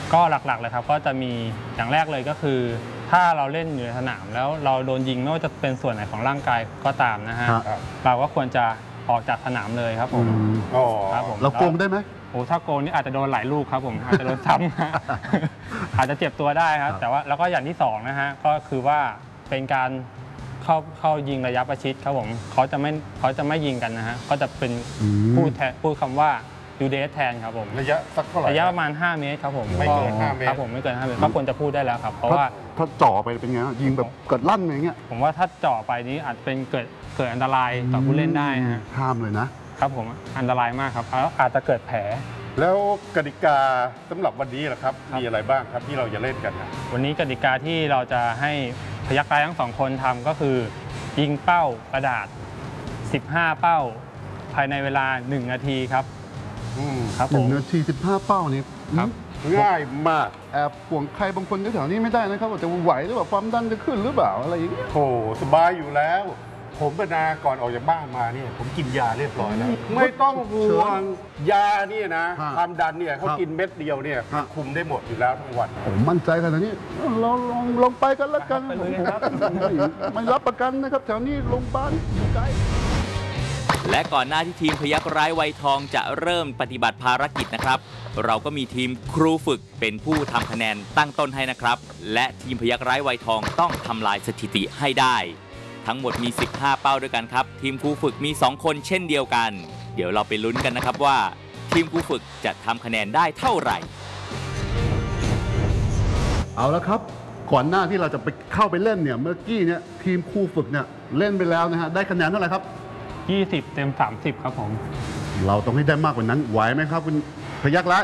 ก็หลักๆเลยครับก็จะมีอย่างแรกเลยก็คือถ้าเราเล่นอยู่ในสนามแล้วเราโดนยิงไม่ว่าจะเป็นส่วนไหนของร่างกายก็ตามนะฮะเราก็ควรจะออกจากสนามเลยครับผมครับผมเราโกงได้ไหมโอ้ถ้าโกงนี่อาจจะโดนหลายลูกครับผมอาจจะโดนซ้ำ อาจจะเจ็บตัวได้ครับแต่ว่าแล้วก็อย่างที่สองนะฮะก็คือว่าเป็นการเข้ายิงระยะประชิดครับผมเขาจะไม่ยิงกันนะฮะก็จะเป็นพูดคำว่ายูเดสแทนครับผมระยะสักเท่าไหร่ระยะประมาณ5 เมตรครับผมไม่เกิน5 เมตรครับผมไม่เกิน5 เมตรก็ควรจะพูดได้แล้วครับเพราะว่าถ้าจ่อไปเป็นไงยิงแบบเกิดลั่นอย่างเงี้ยผมว่าถ้าจ่อไปนี้อาจเป็นเกิดอันตรายต่อผู้เล่นได้ฮะห้ามเลยนะครับผมอันตรายมากครับแล้วอาจจะเกิดแผลแล้วกติกาสำหรับวันนี้ล่ะครับมีอะไรบ้างครับที่เราจะเล่นกันนะวันนี้กติกาที่เราจะให้พยัคฆ์ร้ายทั้ง2 คนทำก็คือยิงเป้ากระดาษ15 เป้าภายในเวลา1 นาทีครับครับผม1 นาที 15 เป้านี่ง่ายมากแอบห่วงใครบางคนแถวนี้ไม่ได้นะครับว่าจะไหวหรือเปล่าความดันจะขึ้นหรือเปล่าอะไรอย่างเงี้ยโอ้สบายอยู่แล้วผมเป็นนาก่อนออกจากบ้านมาเนี่ยผมกินยาเรียบร้อยแล้วไม่ต้องห่วงยาเนี่ยนะความดันเนี่ยเขากินเม็ดเดียวเนี่ยคุมได้หมดอยู่แล้วทั้งวันผมมั่นใจขนาดนี้เราลองไปกันแล้วกันไม่รับประกันนะครับแถวนี้โรงพยาบาลอยู่ไกลและก่อนหน้าที่ทีมพยัคฆ์ร้ายวัยทองจะเริ่มปฏิบัติภารกิจนะครับเราก็มีทีมครูฝึกเป็นผู้ทำคะแนนตั้งต้นให้นะครับและทีมพยัคฆ์ร้ายวัยทองต้องทำลายสถิติให้ได้ทั้งหมดมี15 เป้าด้วยกันครับทีมครูฝึกมี2 คนเช่นเดียวกันเดี๋ยวเราไปลุ้นกันนะครับว่าทีมครูฝึกจะทำคะแนนได้เท่าไหร่เอาละครับก่อนหน้าที่เราจะไปเข้าไปเล่นเนี่ยเมื่อกี้เนี่ยทีมครูฝึกเนี่ยเล่นไปแล้วนะฮะได้คะแนนเท่าไหร่ครับ 20 เต็ม 30ครับผมเราต้องให้ได้มากกว่านั้นไหวไหมครับคุณพยัคฆ์ร้าย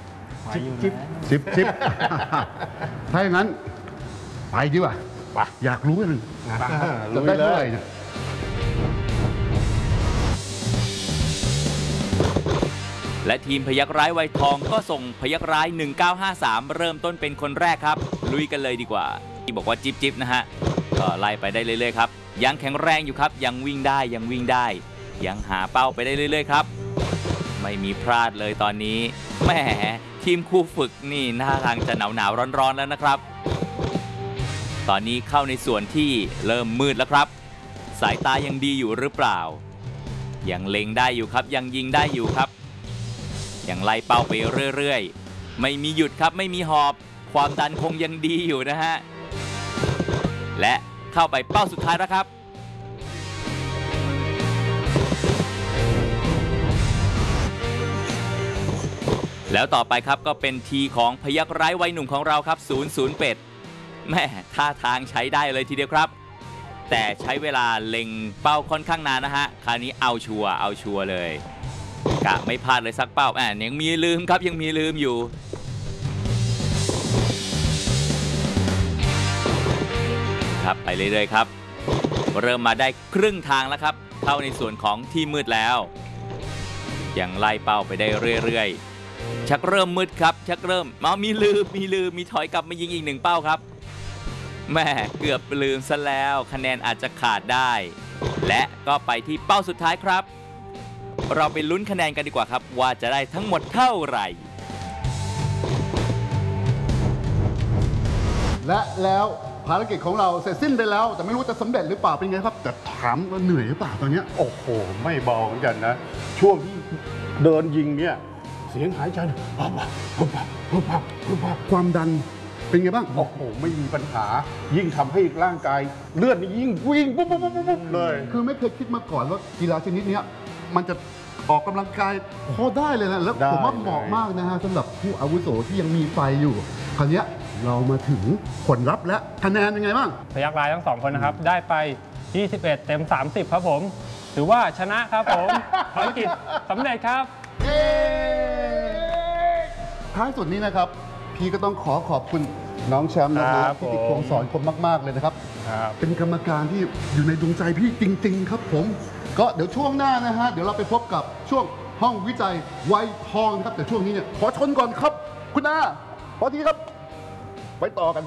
10ถ้าอย่างนั้นไปดีกว่าอยากรู้กันจะได้เท่าไหร่เนี่ยและทีมพยัคฆ์ร้ายวัยทองก็ส่งพยัคฆ์ร้าย1953เริ่มต้นเป็นคนแรกครับลุยกันเลยดีกว่าที่บอกว่าจิ๊บนะฮะก็ไล่ไปได้เรื่อยๆครับยังแข็งแรงอยู่ครับยังวิ่งได้ยังหาเป้าไปได้เรื่อยๆครับไม่มีพลาดเลยตอนนี้แหมทีมครูฝึกนี่หน้าทางจะหนาวร้อนแล้วนะครับตอนนี้เข้าในส่วนที่เริ่มมืดแล้วครับสายตายังดีอยู่หรือเปล่ายังเล็งได้อยู่ครับยังยิงได้อยู่ครับยังไล่เป้าไปเรื่อยๆไม่มีหยุดครับไม่มีหอบความดันคงยังดีอยู่นะฮะและเข้าไปเป้าสุดท้ายแล้วครับแล้วต่อไปครับก็เป็นทีของพยัคฆ์ร้ายวัยหนุ่มของเราครับ00เป็ดแม่ท่าทางใช้ได้เลยทีเดียวครับแต่ใช้เวลาเล็งเป้าค่อนข้างนานนะฮะคราวนี้เอาชัวร์เลยกะไม่พลาดเลยสักเป้ายังมีลืมครับยังมีลืมอยู่ครับไปเรื่อยๆครับเริ่มมาได้ครึ่งทางแล้วครับเข้าในส่วนของที่มืดแล้วยังไล่เป้าไปได้เรื่อยๆชักเริ่มมืดครับชักเริ่มมีลืมมีถอยกลับมายิงอีก1 เป้าครับแม่เกือบลืมซะแล้วคะแนนอาจจะขาดได้และก็ไปที่เป้าสุดท้ายครับเราไปลุ้นคะแนนกันดีกว่าครับว่าจะได้ทั้งหมดเท่าไหร่และแล้วภารกิจของเราเสร็จสิ้นไปแล้วแต่ไม่รู้จะสำเร็จหรือเปล่าเป็นไงครับแต่ถามว่าเหนื่อยหรือเปล่าตอนนี้โอ้โหไม่เบาเหมือนกันนะช่วงที่เดินยิงเนี่ยเสียงหายใจความดันเป็นไงบ้างโอ้โหไม่มีปัญหายิ่งทำให้ร่างกายเลือดนี่ยิ่งวิ่งปุ๊บเลยคือไม่เคยคิดมาก่อนว่ากีฬาชนิดนี้มันจะออกกำลังกายพอได้เลยนะแล้วผมว่าเหมาะมากนะฮะสำหรับผู้อาวุโสที่ยังมีไฟอยู่คราวนี้เรามาถึงผลลัพธ์และคะแนนยังไงบ้างพยัคฆ์ร้ายทั้ง2 คนนะครับได้ไป21 เต็ม 30ครับผมถือว่าชนะครับผมภารกิจสำเร็จครับท้ายสุดนี้นะครับพี่ก็ต้องขอบคุณน้องแชมป์นะครับที่ติดโครงสอนผมมากๆเลยนะครับเป็นกรรมการที่อยู่ในดวงใจพี่จริงๆครับผมก็เดี๋ยวช่วงหน้านะฮะเดี๋ยวเราไปพบกับช่วงห้องวิจัยวัยทองนะครับแต่ช่วงนี้เนี่ยขอชนก่อนครับคุณอาพอทีครับไปต่อกัน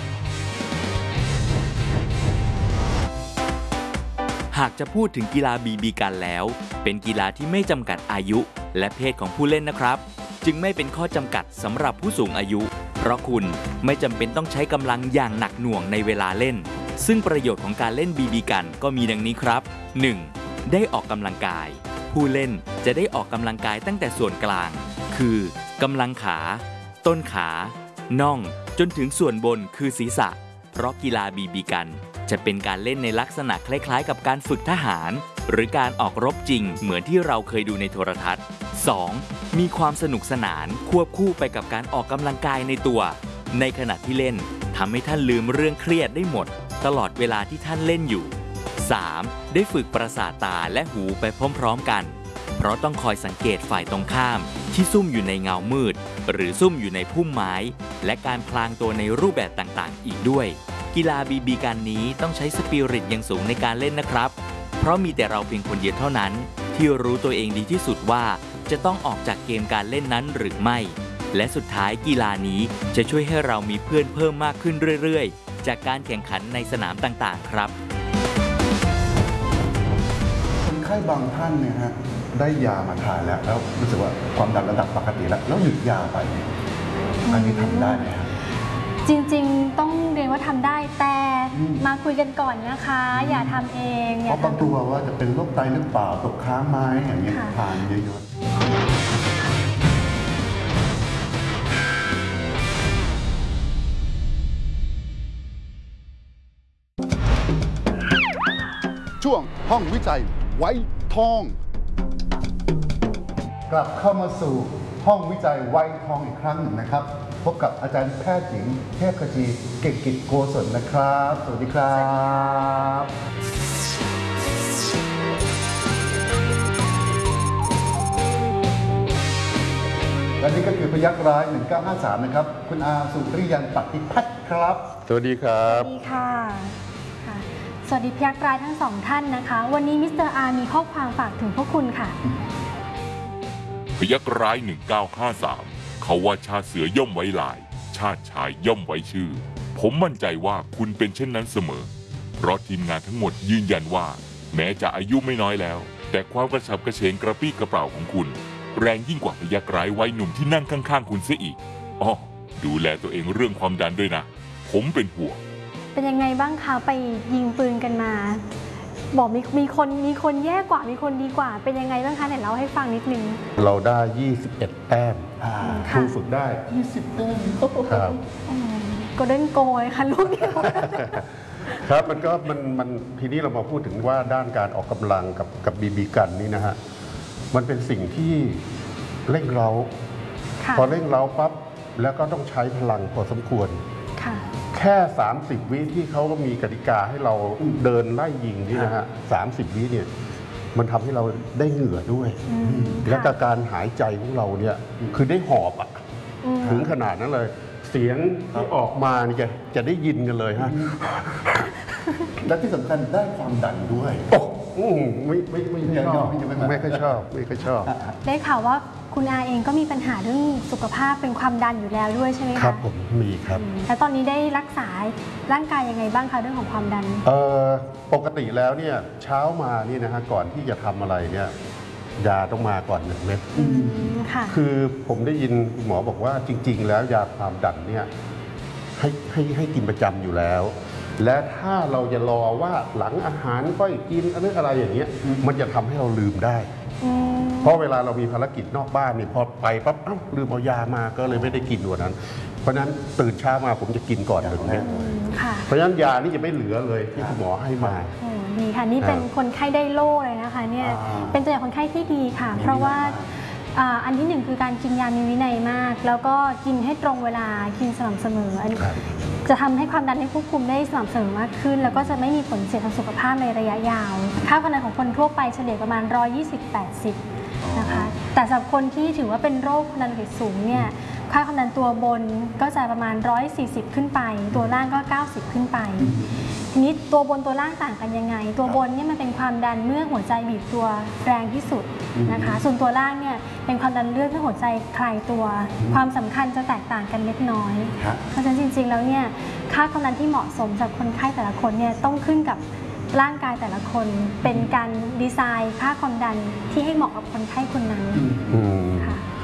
หากจะพูดถึงกีฬาบีบีกันแล้วเป็นกีฬาที่ไม่จำกัดอายุและเพศของผู้เล่นนะครับจึงไม่เป็นข้อจำกัดสำหรับผู้สูงอายุเพราะคุณไม่จำเป็นต้องใช้กำลังอย่างหนักหน่วงในเวลาเล่นซึ่งประโยชน์ของการเล่นบีบีกันก็มีดังนี้ครับ 1. ได้ออกกำลังกายผู้เล่นจะได้ออกกำลังกายตั้งแต่ส่วนกลางคือกำลังขาต้นขาน่องจนถึงส่วนบนคือศีรษะเพราะกีฬาบีบีกันจะเป็นการเล่นในลักษณะคล้ายๆกับการฝึกทหารหรือการออกรบจริงเหมือนที่เราเคยดูในโทรทัศน์ 2. มีความสนุกสนานควบคู่ไปกับการออกกำลังกายในตัวในขณะที่เล่นทำให้ท่านลืมเรื่องเครียดได้หมดตลอดเวลาที่ท่านเล่นอยู่ 3. ได้ฝึกประสาทตาและหูไปพร้อมๆกันเพราะต้องคอยสังเกตฝ่ายตรงข้ามที่ซุ่มอยู่ในเงามืดหรือซุ่มอยู่ในพุ่มไม้และการพลางตัวในรูปแบบต่างๆอีกด้วยกีฬาบีบีกันนี้ต้องใช้สปิริตอย่างสูงในการเล่นนะครับเพราะมีแต่เราเพียงคนเดียวเท่านั้นที่รู้ตัวเองดีที่สุดว่าจะต้องออกจากเกมการเล่นนั้นหรือไม่และสุดท้ายกีฬานี้จะช่วยให้เรามีเพื่อนเพิ่มมากขึ้นเรื่อยๆจากการแข่งขันในสนามต่างๆครับคนไข้บางท่านเนี่ยฮะได้ยามาทานแล้วรู้สึกว่าความดันระดับปกติแล้วหยุดยาไปอันนี้ทำได้ไหมครับจริงๆต้องเรียนว่าทำได้แต่มาคุยกันก่อนนะคะอย่าทำเองเพราะบางตัวว่าจะเป็นโรคไตหรือเปล่าตกค้างไหมอย่างเงี้ยทานเยอะๆช่วงห้องวิจัยไว้ทองกลับเข้ามาสู่ห้องวิจัยไว้ทองอีกครั้งหนึ่งนะครับพบกับอาจารย์แพทย์หญิงเทพขจีเก่งกิจโกศลนะครับสวัสดีครับและนี่ก็คือพยัคฆ์ร้าย1953นะครับคุณอาสุริยันปฏิพัฒน์ครับสวัสดีครับสวัสดีค่ะสวัสดีพยัคฆ์ร้ายทั้งสองท่านนะคะวันนี้มิสเตอร์อาร์มีข้อความฝากถึงพวกคุณค่ะพยัคฆ์ร้าย1953เขาว่าชาติเสือย่อมไว้ลายชาติชายย่อมไว้ชื่อผมมั่นใจว่าคุณเป็นเช่นนั้นเสมอเพราะทีมงานทั้งหมดยืนยันว่าแม้จะอายุไม่น้อยแล้วแต่ความกระฉับกระเฉงกระปี้กระเป๋าของคุณแรงยิ่งกว่าพยัคฆ์ร้ายวัยหนุ่มที่นั่งข้างๆคุณเสียอีกอ้อดูแลตัวเองเรื่องความดันด้วยนะผมเป็นห่วงเป็นยังไงบ้างคะไปยิงปืนกันมาบอกมีคนแย่กว่ามีคนดีกว่าเป็นยังไงบ้างคะเนี่ยเล่าให้ฟังนิดนึงเราได้21แต้มครูฝึกได้20แต้มครับโกลเด้นโกยค่ะลูกเดียวครับมันทีนี้เรามาพูดถึงว่าด้านการออกกำลังกับบีบีกันนี่นะฮะมันเป็นสิ่งที่เร่งเร้าพอเร่งเร้าปั๊บแล้วก็ต้องใช้พลังพอสมควรแค่30 วิที่เขาก็มีกติกาให้เราเดินไล่ยิงนี่นะฮะ30 วิเนี่ยมันทำให้เราได้เหงื่อด้วยและการหายใจของเราเนี่ยคือได้หอบถึงขนาดนั้นเลยเสียงที่ออกมานี่จะได้ยินกันเลยฮะและที่สำคัญได้ความดันด้วยไม่ค่อยชอบได้ข่าวว่าคุณอาเองก็มีปัญหาเรื่องสุขภาพเป็นความดันอยู่แล้วด้วยใช่ไหมคะครับผมมีครับแล้วตอนนี้ได้รักษาร่างกายยังไงบ้างคะเรื่องของความดันปกติแล้วเนี่ยเช้ามานี่นะฮะก่อนที่จะทำอะไรเนี่ยยาต้องมาก่อน1 เม็ดคือผมได้ยินคุณหมอบอกว่าจริงๆแล้วยาความดันเนี่ยให้กินประจำอยู่แล้วและถ้าเราจะรอว่าหลังอาหารค่อยกินอะไรอย่างเงี้ยมันจะทำให้เราลืมได้เพราะเวลาเรามีภารกิจนอกบ้านนี่พอไปปั๊บลืมเอายามาก็เลยไม่ได้กินวันนั้นเพราะฉะนั้นตื่นเช้ามาผมจะกินก่อน1 เม็ดเพราะฉะนั้นยานี่จะไม่เหลือเลยที่คุณหมอให้มาดีค่ะนี่เป็นคนไข้ได้โล่เลยนะคะเนี่ยเป็นตัวอย่างคนไข้ที่ดีค่ะเพราะว่าอันที่1คือการกินยามีวินัยมากแล้วก็กินให้ตรงเวลากินสม่ำเสมอจะทำให้ความดันให้ควบคุมได้สม่ำเสมอมากขึ้นแล้วก็จะไม่มีผลเสียทางสุขภาพในระยะยาวค่าความดันของคนทั่วไปเฉลี่ยประมาณ120/80นะคะแต่สำหรับคนที่ถือว่าเป็นโรคความดันโลหิตสูงเนี่ยค่าความดันตัวบนก็จะประมาณ140ขึ้นไปตัวล่างก็90ขึ้นไปทีนี้ตัวบนตัวล่างต่างกันยังไงตัวบนเนี่ยมันเป็นความดันเมื่อหัวใจบีบตัวแรงที่สุดนะคะส่วนตัวล่างเนี่ยเป็นความดันเลือดเมื่อหัวใจคลายตัวความสำคัญจะแตกต่างกันเล็กน้อยเพราะฉะนั้นจริงๆแล้วเนี่ยค่าความดันที่เหมาะสมสำหรับคนไข้แต่ละคนเนี่ยต้องขึ้นกับร่างกายแต่ละคนเป็นการดีไซน์ค่าความดันที่ให้เหมาะกับคนไข้คนนั้นค่ะ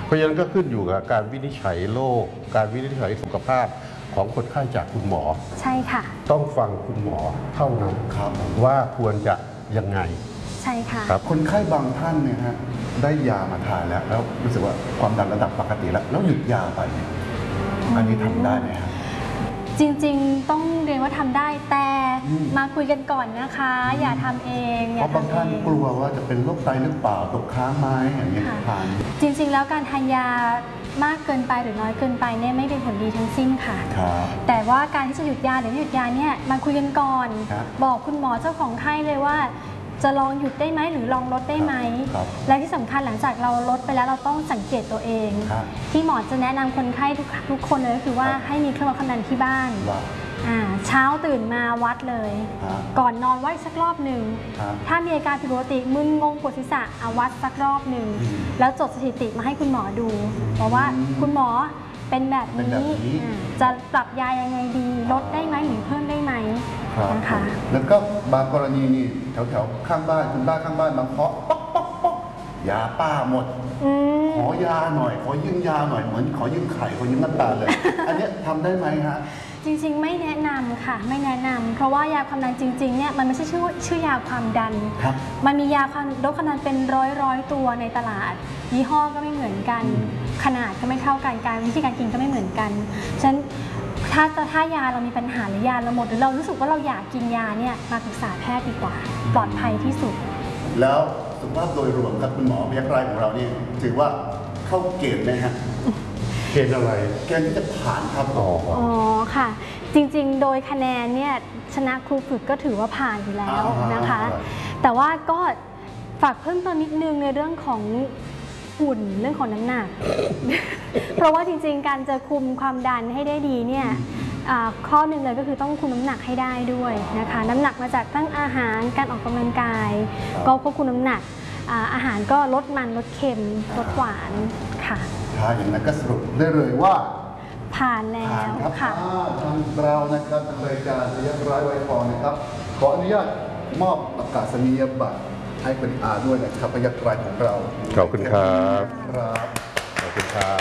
เพราะฉะนั้นก็ขึ้นอยู่กับการวินิจฉัยโรคการวินิจฉัยสุขภาพของคนไข้จากคุณหมอใช่ค่ะต้องฟังคุณหมอเท่านั้นครับว่าควรจะยังไงใช่ค่ะครับคนไข้บางท่านเนี่ยฮะได้ยามาทานแล้วรู้สึกว่าความดันระดับปกติแล้วหยุดยาไปเนี่ยอันนี้ทำได้ไหมครับจริงๆต้องเรียนว่าทำได้แต่มาคุยกันก่อนนะคะ อย่าทำเองเพราะบางท่านกลัวว่าจะเป็นโรคไตหรือเปล่าตกค้างไหมอย่างนี้ทานจริงๆแล้วการทานยามากเกินไปหรือน้อยเกินไปเนี่ยไม่เป็นผลดีทั้งสิ้นค่ะครับแต่ว่าการที่จะหยุดยาหรือไม่หยุดยาเนี่ยมาคุยกันก่อนครับบอกคุณหมอเจ้าของไข้เลยว่า จะลองหยุดได้ไหมหรือลองลดได้ไหมครับและที่สำคัญหลังจากเราลดไปแล้วเราต้องสังเกตตัวเองครับที่หมอจะแนะนำคนไข้ทุกคนเลยก็คือว่าครับให้มีเครื่องวัดความดันที่บ้านว่าเช้าตื่นมาวัดเลยครับก่อนนอนวัดอีกสักรอบหนึ่งครับถ้ามีอาการผิดปกติมึนงงปวดศีรษะเอาวัดสักรอบหนึ่งอืมแล้วจดสถิติมาให้คุณหมอดูบอกว่าคุณหมอเป็นแบบเป็นแบบนี้นี้จะปรับยายังไงดีลดได้ไหมหรือเพิ่มได้ไหมครับนะคะแล้วก็บางกรณีนี่แถวๆข้างบ้านคุณป้าข้างบ้านมาเคาะป๊อกป๊อกป๊อกยาป้าหมดอืมขอยาหน่อย ขอยืมยาหน่อยเหมือนขอยืมไข่ขอยืมน้ำตาลเลย อันเนี้ยทำได้ไหมฮะจริงๆไม่แนะนำค่ะไม่แนะนำเพราะว่ายาความดันจริงๆเนี่ยมันไม่ใช่ชื่อยาความดันครับมันมียาความลดความดันเป็นร้อยตัวในตลาด ยี่ห้อก็ไม่เหมือนกัน ขนาดก็ไม่เท่ากันการวิธีการกินก็ไม่เหมือนกันฉะนั้นถ้ายาเรามีปัญหาหรือยาเราหมดหรือเรารู้สึกว่าเราอยากกินยาเนี่ยมาปรึกษาแพทย์ดีกว่า ปลอดภัยที่สุดแล้วสุขภาพโดยรวมครับคุณหมอพยัคฆ์รายของเรานี่ถือว่าเข้าเกณฑ์ไหมฮะ เกณฑ์อะไร เกณฑ์ที่จะผ่านครับอ๋ออ๋อค่ะ จริงๆ โดยคะแนนเนี่ยชนะครูฝึกก็ถือว่าผ่านอยู่แล้วนะคะ แต่ว่าก็ฝากเพิ่มเติมนิดนึงในเรื่องของหุ่นเรื่องของน้ำหนัก เพราะว่าจริงๆ การจะคุมความดันให้ได้ดีเนี่ยข้อหนึ่งเลยก็คือต้องคุมน้ำหนักให้ได้ด้วยนะคะ น้ำหนักมาจากทั้งอาหารการออกกำลังกาย ก็ควบคุมน้ำหนักอาหารก็ลดมันลดเค็มลดหวานค่ะถ้าอย่างนั้นก็สรุปได้เลยว่าผ่านแล้ผ่านวครับค่ะทางเรานะครับทางรายการพยัคฆ์ร้ายไวทองนะครับ ขออนุญาตมอบประกาศนียบัตรให้คุณอาด้วยนะครับพยัคฆ์ร้ายของเราขอบคุณครับครับขอบคุณครับ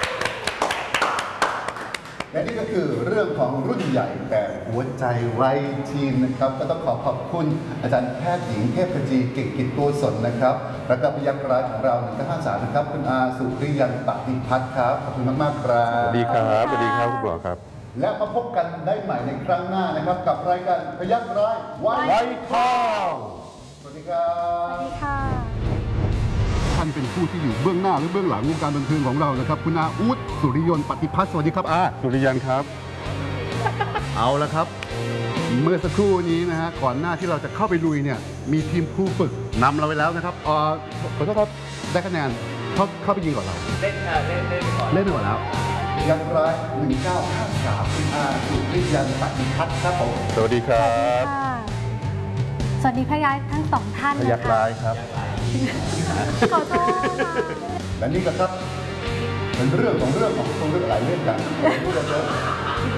และนี่ก็คือเรื่องของรุ่นใหญ่แต่หัวใจไร้ทีมนะครับ ก็ต้องขอบคุณอาจารย์แพทย์หญิงเทพจีเก่งกิจตัวสนนะครับ แล้วก็พยัคฆ์ร้ายของเรา153นะครับคุณอาสุริยันปฏิพัฒน์ครับขอบคุณมากๆครับสวัสดีครับ สวัสดีครับคุณหมอครับและมาพบกันได้ใหม่ในครั้งหน้านะครับ กับรายการพยัคฆ์ร้ายไว้ทองสวัสดีครัสวัสบดีค่ะท่านเป็นผู้ที่อยู่เบื้องหน้าหรือเบื้องหลังวงการบันเทิงของเรานะครับ คุณอาอู๊ดสุริยนต์ปฏิพัฒน์สวัสดีครับอาสุริยันครับเอาละครับ เมื่อสักครู่นี้นะฮะก่อนหน้าที่เราจะเข้าไปลุยเนี่ยมีทีมผู้ฝึกนำเราไปแล้วนะครับขอโทษครับได้คะแนนเข้าไปยิงก่อนเราเล่นก่อนเล่นไปก่อนแล้วยักษ์ร้าย1953คุณอาสุริยันต์ปฏิพัฒน์ครับผมสวัสดีครับสวัสดีพยายทั้งสองท่านพนะคะยัคฆ์ร้ายครับขอโทษค่ะและนี่ก็ครับเป็นเรื่องของตัวเรื่องหลายเรื่องกัน